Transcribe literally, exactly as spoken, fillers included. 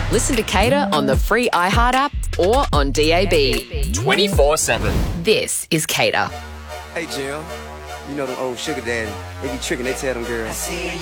Listen to Cater on the free iHeart app or on D A B. twenty-four seven. This is Cater. Hey, Jim. You know them old sugar daddy. They be tricking, they tell them girls.